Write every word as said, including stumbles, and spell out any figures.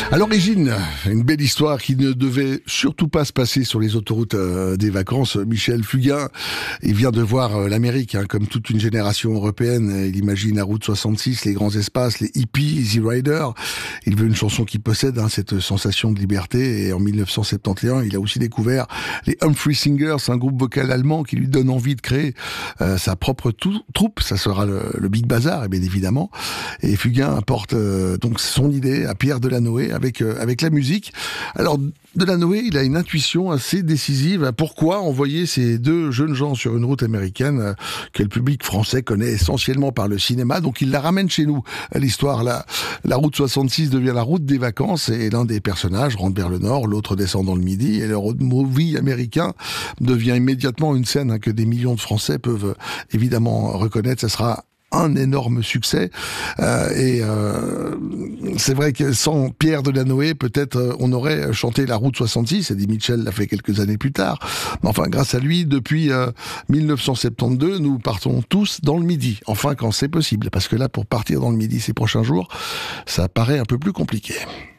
À l'origine, une belle histoire qui ne devait surtout pas se passer sur les autoroutes euh, des vacances. Michel Fugain, il vient de voir euh, l'Amérique, hein, comme toute une génération européenne. Il imagine la route soixante-six, les grands espaces, les hippies, Easy Rider. Il veut une chanson qui possède hein, cette sensation de liberté. Et en mille neuf cent soixante et onze, il a aussi découvert les Humphrey Singers, un groupe vocal allemand qui lui donne envie de créer euh, sa propre tou- troupe. Ça sera le, le Big Bazar, bien évidemment. Et Fugain apporte euh, donc son idée à Pierre Delanoë avec euh, avec la musique. Alors Delanoë, il a une intuition assez décisive. Pourquoi envoyer ces deux jeunes gens sur une route américaine euh, que le public français connaît essentiellement par le cinéma? Donc il la ramène chez nous. L'histoire, la, la route soixante-six devient la route des vacances et l'un des personnages rentre vers le nord, l'autre descend dans le midi et le road movie américain devient immédiatement une scène hein, que des millions de Français peuvent évidemment reconnaître. Ça sera un énorme succès euh, et euh, c'est vrai que sans Pierre Delanoë, peut-être euh, on aurait chanté la route soixante-six. Eddie Mitchell l'a fait quelques années plus tard, mais enfin grâce à lui, depuis euh, mille neuf cent soixante-douze, nous partons tous dans le midi, enfin quand c'est possible, parce que là pour partir dans le midi ces prochains jours, ça paraît un peu plus compliqué.